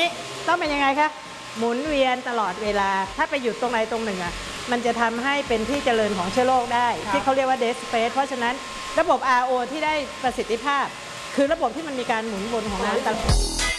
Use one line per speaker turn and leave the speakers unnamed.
ต้องเป็นยังไงคะหมุนเวียนตลอดเวลาถ้าไปหยุดตรงไหนตรงหนึ่งมันจะทำให้เป็นที่เจริญของเชื้อโรคได้ที่เขาเรียกว่า dead space เพราะฉะนั้นระบบ RO ที่ได้ประสิทธิภาพคือระบบที่มันมีการหมุนวนของน้ำตลอด